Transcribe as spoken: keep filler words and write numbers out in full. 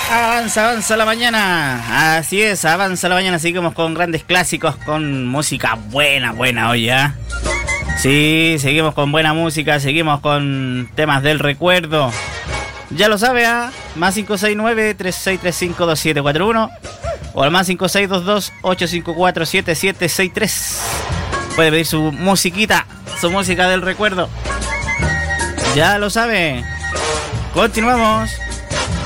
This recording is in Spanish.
Avanza, avanza la mañana. Así es, avanza la mañana. Seguimos con grandes clásicos, con música buena, buena hoy, ¿eh? Sí, seguimos con buena música, seguimos con temas del recuerdo. Ya lo sabe, ¿ah? ¿eh? Más cinco seis nueve, tres seis tres cinco, dos siete cuatro uno o al más cinco seis dos dos, ocho cinco cuatro, siete siete seis tres. Puede pedir su musiquita, su música del recuerdo. Ya lo sabe. Continuamos.